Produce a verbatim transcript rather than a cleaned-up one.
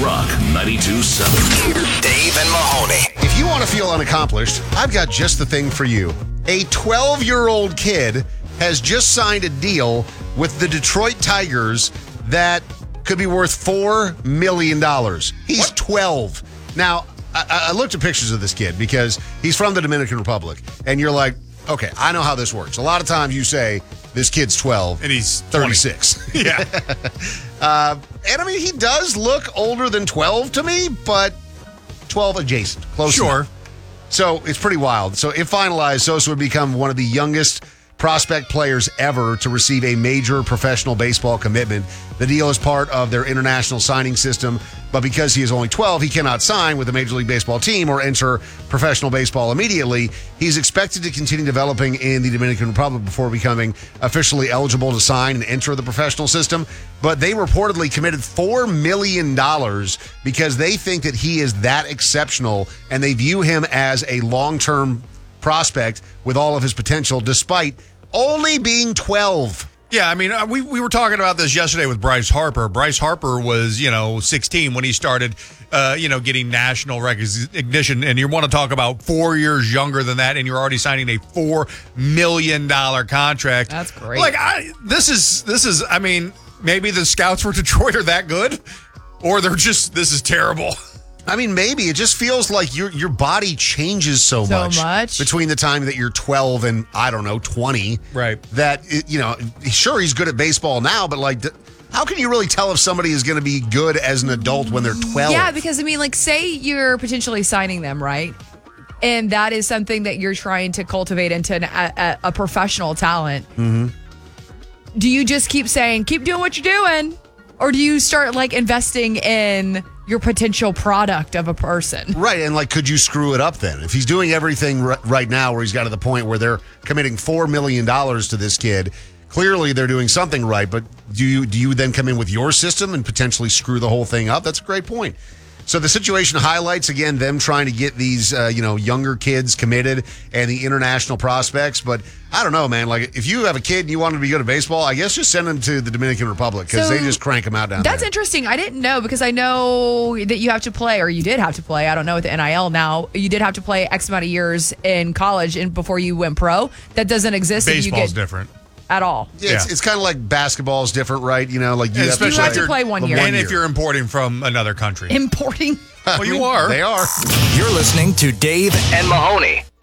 Rock ninety-two point seven. Dave and Mahoney. If you want to feel unaccomplished, I've got just the thing for you. A twelve-year-old kid has just signed a deal with the Detroit Tigers that could be worth four million dollars. He's what? twelve. Now, I, I looked at pictures of this kid because he's from the Dominican Republic, and you're like, okay, I know how this works. A lot of times you say, this kid's twelve. And he's thirty-six. Yeah. uh, and I mean, he does look older than twelve to me, but twelve adjacent. Close Sure. enough. So it's pretty wild. So if finalized, Sosa would become one of the youngest prospect players ever to receive a major professional baseball commitment. The deal is part of their international signing system, but because he is only twelve, he cannot sign with a Major League Baseball team or enter professional baseball immediately. He's expected to continue developing in the Dominican Republic before becoming officially eligible to sign and enter the professional system. But they reportedly committed four million dollars because they think that he is that exceptional and they view him as a long-term prospect with all of his potential, despite only being twelve. Yeah, I mean, uh, we, we were talking about this yesterday with Bryce Harper. Bryce Harper was, you know, sixteen when he started, uh, you know, getting national recognition. And you want to talk about four years younger than that, and you're already signing a four million dollars contract. That's great. Like, I, this is, this is, I mean, maybe the scouts for Detroit are that good, or they're just, this is terrible. I mean, maybe. It just feels like your your body changes so, So much, much. between the time that you're twelve and, I don't know, twenty. Right. That, it, you know, sure, he's good at baseball now, but, like, th- how can you really tell if somebody is going to be good as an adult when they're twelve? Yeah, because I mean, like, say you're potentially signing them, right? And that is something that you're trying to cultivate into an, a, a professional talent. Mm-hmm. Do you just keep saying, keep doing what you're doing? Or do you start, like, investing in your potential product of a person? Right, and, like, could you screw it up then? If he's doing everything r- right now where he's got to the point where they're committing four million dollars to this kid, clearly they're doing something right, but do you do you then come in with your system and potentially screw the whole thing up? That's a great point. So the situation highlights, again, them trying to get these, uh, you know, younger kids committed and the international prospects. But I don't know, man. Like, if you have a kid and you want him to be good at baseball, I guess just send him to the Dominican Republic because So, they just crank them out down That's there. interesting. I didn't know because I know that you have to play, or you did have to play. I don't know with the N I L now. You did have to play X amount of years in college and before you went pro. That doesn't exist. if you Baseball's get, different. At all. Yeah, it's, Yeah. it's kind of like basketball is different, right? You know, like you, And have, to especially play, have to play one year. And if you're importing from another country. Importing. Well, you are. They are. You're listening to Dave and Mahoney.